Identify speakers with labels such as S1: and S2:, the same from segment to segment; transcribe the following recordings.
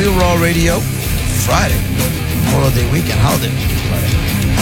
S1: Real Raw Radio, Friday, Memorial Day weekend, holiday Friday.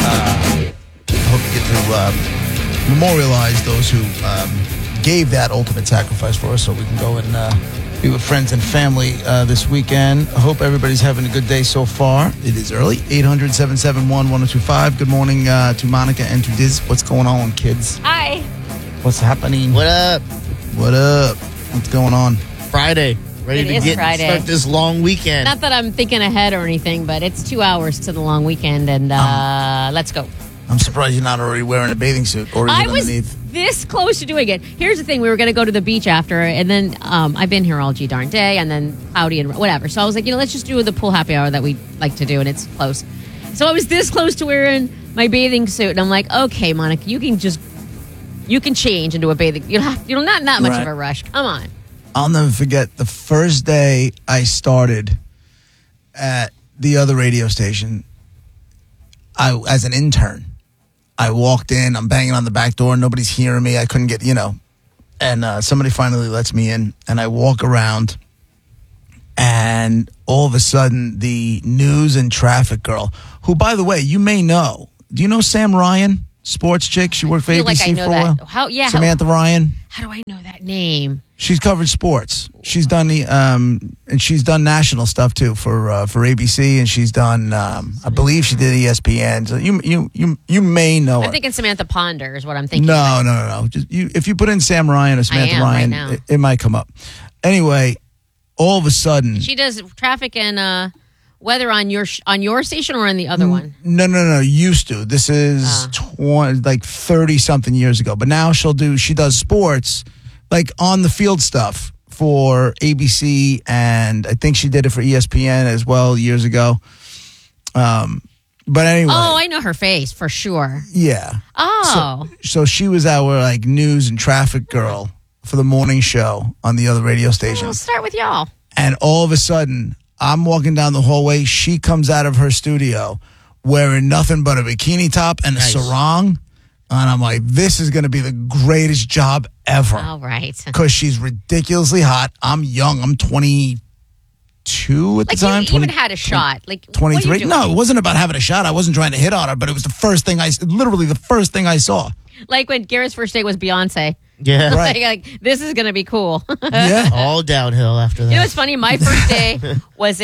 S1: I hope you get to memorialize those who gave that ultimate sacrifice for us so we can go and be with friends and family this weekend. I hope everybody's having a good day so far. It is early, 800-771-1025. Good morning to Monica and to Diz. What's going on, kids?
S2: Hi.
S1: What's happening?
S3: What up?
S1: What up? What's going on?
S3: Friday. Ready to start this long weekend.
S2: Not that I'm thinking ahead or anything, but it's 2 hours to the long weekend, and let's go.
S1: I'm surprised you're not already wearing a bathing suit. Or is
S2: I
S1: it
S2: was
S1: underneath?
S2: this close to doing it. Here's the thing. We were going to go to the beach after, and then I've been here all darn day, and then howdy and whatever. So I was like, let's just do the pool happy hour that we like to do, and it's close. So I was this close to wearing my bathing suit, and I'm like, okay, Monica, you can change into a bathing. You're not that much of a rush. Come on.
S1: I'll never forget the first day I started at the other radio station. As an intern, I walked in. I'm banging on the back door. Nobody's hearing me. I couldn't get, and somebody finally lets me in. And I walk around, and all of a sudden, the news and traffic girl, who, by the way, you may know. Do you know Sam Ryan, sports chick? She worked for ABC for a while. Samantha Ryan.
S2: How do I know that name?
S1: She's covered sports. She's done and she's done national stuff too for ABC, and she's done. I believe she did ESPN. So you may know her.
S2: I'm thinking Samantha Ponder is what I'm thinking.
S1: No. Just if you put in Sam Ryan or Samantha Ryan,
S2: right now.
S1: It might come up. Anyway, all of a sudden,
S2: she does traffic and weather on your station or on the other one.
S1: No. Used to. This is 30 something years ago. But now she does sports. Like on the field stuff for ABC, and I think she did it for ESPN as well years ago. But anyway.
S2: Oh, I know her face for sure.
S1: Yeah.
S2: Oh.
S1: So she was our news and traffic girl for the morning show on the other radio station.
S2: We'll start with y'all.
S1: And all of a sudden, I'm walking down the hallway. She comes out of her studio wearing nothing but a bikini top and a sarong. And I'm like, this is going to be the greatest job ever.
S2: All right.
S1: Because she's ridiculously hot. I'm young. I'm 22 at the time.
S2: You even had a shot.
S1: 23. No, it wasn't about having a shot. I wasn't trying to hit on her, but it was literally the first thing I saw.
S2: Like when Garrett's first date was Beyonce.
S3: Yeah.
S1: Right.
S2: like this is going to be cool.
S1: Yeah.
S3: All downhill after that.
S2: You know what's funny? My first day was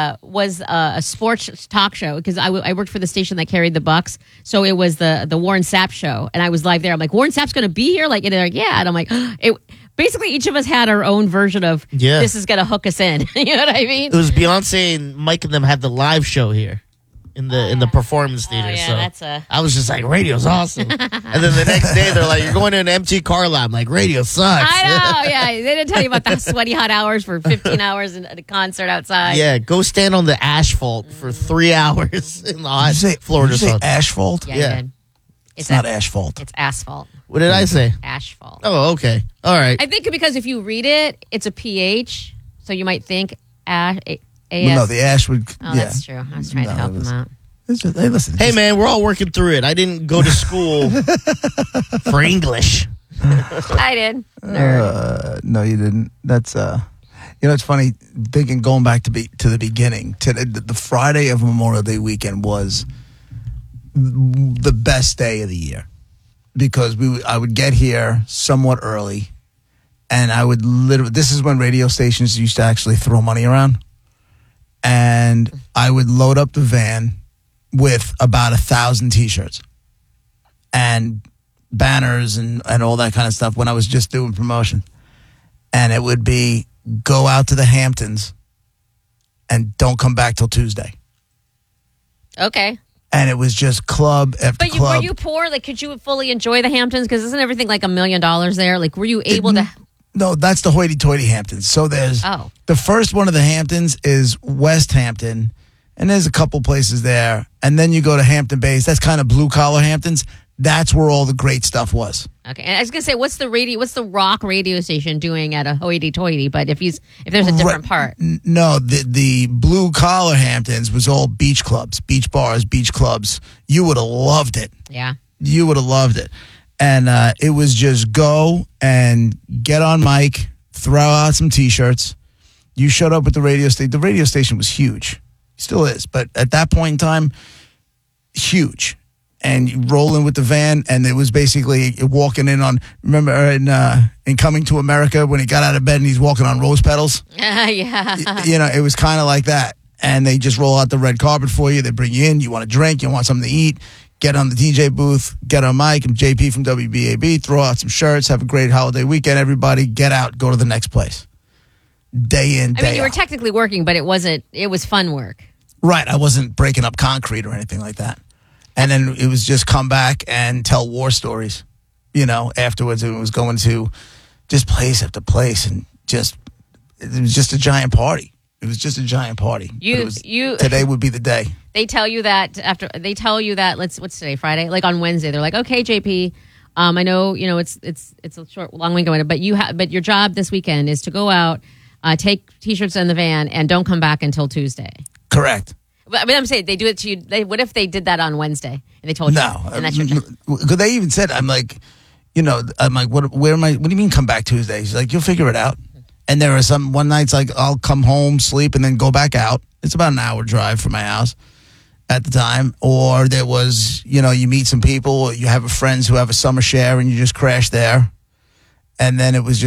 S2: a sports talk show because I worked for the station that carried the Bucks. So it was the Warren Sapp show, and I was live there. I'm like, Warren Sapp's going to be here? And they're like, yeah. And I'm like, basically each of us had our own version of this is going to hook us in. You know what I mean?
S3: It was Beyonce and Mike and them had the live show here. In the performance theater, I was just like, radio's awesome. And then the next day, they're like, you're going to an empty car lot. I'm like, radio sucks.
S2: I know, yeah. They didn't tell you about the sweaty hot hours for 15 hours at a concert outside.
S3: Yeah, go stand on the asphalt for 3 hours in the hot Florida
S1: sun. Did you say
S3: sun.
S1: asphalt?
S2: Yeah.
S1: It's not asphalt.
S2: It's asphalt.
S3: What did I say?
S2: Asphalt.
S3: Oh, okay. All right.
S2: I think because if you read it, it's a PH, so you might think
S1: No, the ash would.
S2: That's true. I was trying to help them out.
S1: Hey,
S3: man, we're all working through it. I didn't go to school for English.
S2: I did.
S1: No, you didn't. That's it's funny thinking going back to the beginning. The Friday of Memorial Day weekend was the best day of the year because I would get here somewhat early, and I would literally. This is when radio stations used to actually throw money around. And I would load up the van with about 1,000 T-shirts and banners and all that kind of stuff when I was just doing promotion. And it would be go out to the Hamptons and don't come back till Tuesday.
S2: Okay.
S1: And it was just club after club.
S2: But were you poor? Could you fully enjoy the Hamptons? Because isn't everything $1 million there? Were you able to...
S1: No, that's the hoity-toity Hamptons. So there's the first one of the Hamptons is West Hampton, and there's a couple places there. And then you go to Hampton Bays. That's kind of blue-collar Hamptons. That's where all the great stuff was.
S2: Okay, and I was gonna say, what's the rock radio station doing at a hoity-toity? But if there's a different part,
S1: no, the blue-collar Hamptons was all beach clubs, beach bars, beach clubs. You would have loved it.
S2: Yeah,
S1: you would have loved it. And it was just go and get on mic, throw out some T-shirts, You showed up at the radio station. The radio station was huge. Still is. But at that point in time, huge. And you roll in with the van, and it was basically walking in on, remember in Coming to America when he got out of bed and he's walking on rose petals?
S2: Yeah.
S1: It was kind of like that. And they just roll out the red carpet for you. They bring you in. You want a drink. You want something to eat. Get on the DJ booth. Get on mic. I'm JP from WBAB. Throw out some shirts. Have a great holiday weekend, everybody. Get out. Go to the next place. Day in, day out.
S2: I mean, you were technically working, but it was fun work.
S1: Right. I wasn't breaking up concrete or anything like that. And then it was just come back and tell war stories. Afterwards it was going to just place after place, and it was just a giant party. It was just a giant party. Today would be the day.
S2: They tell you that what's today, Friday? Like on Wednesday, they're like, okay, JP, I know, it's a short, long weekend, but your job this weekend is to go out, take T-shirts in the van, and don't come back until Tuesday.
S1: Correct.
S2: But I mean, I'm saying they do it to you. What if they did that on Wednesday and they told you?
S1: No,
S2: and that's your job?
S1: Because they even said, I'm like, where am I? What do you mean come back Tuesday? He's like, you'll figure it out. And there are one nights like I'll come home, sleep, and then go back out. It's about an hour drive from my house at the time. Or there was, you meet some people, or you have friends who have a summer share, and you just crash there. And then it was just